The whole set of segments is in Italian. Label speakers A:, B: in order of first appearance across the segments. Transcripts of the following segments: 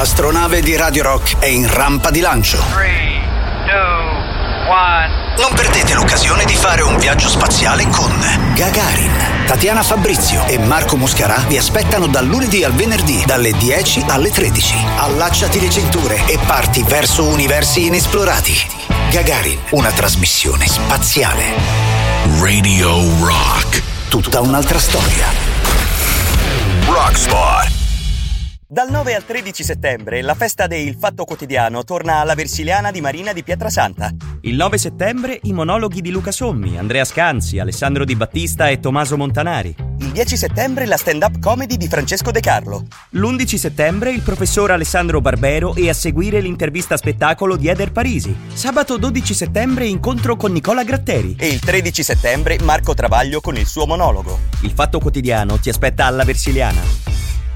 A: L'astronave di Radio Rock è in rampa di lancio.
B: 3, 2, 1.
A: Non perdete l'occasione di fare un viaggio spaziale con Gagarin. Tatiana Fabrizio e Marco Muscarà vi aspettano dal lunedì al venerdì, dalle 10 alle 13. Allacciati le cinture e parti verso universi inesplorati. Gagarin, una trasmissione spaziale.
C: Radio Rock.
A: Tutta un'altra storia.
C: Rockspot.
D: Dal 9 al 13 settembre la festa de Il Fatto Quotidiano torna alla Versiliana di Marina di Pietrasanta. Il 9 settembre i monologhi di Luca Sommi, Andrea Scanzi, Alessandro Di Battista e Tommaso Montanari. Il 10 settembre la stand-up comedy di Francesco De Carlo. L'11 settembre il professor Alessandro Barbero e a seguire l'intervista spettacolo di Eder Parisi. Sabato 12 settembre incontro con Nicola Gratteri. E il 13 settembre Marco Travaglio con il suo monologo. Il Fatto Quotidiano ti aspetta alla Versiliana.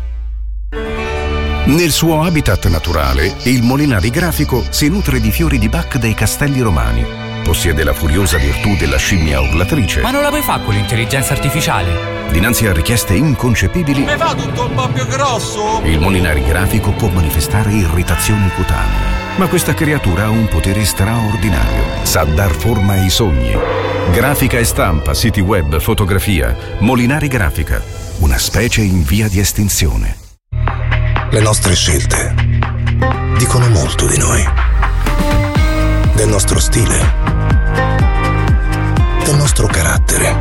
E: Nel suo habitat naturale, il Molinari Grafico si nutre di fiori di Bach dei Castelli Romani. Possiede la furiosa virtù della scimmia urlatrice.
F: Ma non la puoi fare con l'intelligenza artificiale?
E: Dinanzi a richieste inconcepibili,
G: mi fa tutto un po' più grosso!
E: Il Molinari Grafico può manifestare irritazioni cutanee. Ma questa creatura ha un potere straordinario. Sa dar forma ai sogni. Grafica e stampa, siti web, fotografia. Molinari Grafica. Una specie in via di estinzione.
H: Le nostre scelte dicono molto di noi, del nostro stile, del nostro carattere,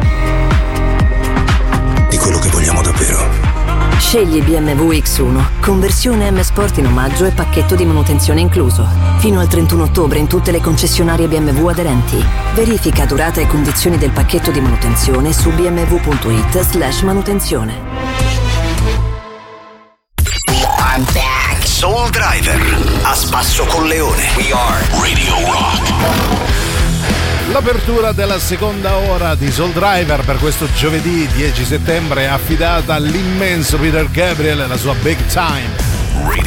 H: di quello che vogliamo davvero.
I: Scegli BMW X1, conversione M Sport in omaggio e pacchetto di manutenzione incluso. Fino al 31 ottobre in tutte le concessionarie BMW aderenti. Verifica durata e condizioni del pacchetto di manutenzione su bmw.it/manutenzione.
A: I'm back. Soul Driver, a spasso con Leone. We are
C: Radio Rock.
J: L'apertura della seconda ora di Soul Driver per questo giovedì 10 settembre è affidata all'immenso Peter Gabriel e la sua Big Time.